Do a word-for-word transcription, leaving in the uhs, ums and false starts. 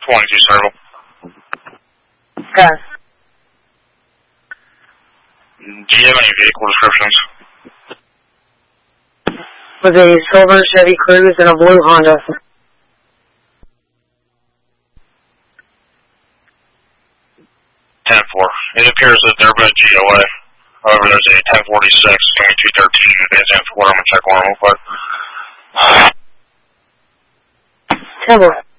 twenty-two Circle. Okay. Do you have any vehicle descriptions? Was a silver Chevy Cruze and a blue Honda. ten four. It appears that they're both G O A. However, there's a ten forty-six, twenty-two thirteen, advancing for I'm going to check on real quick. ten four.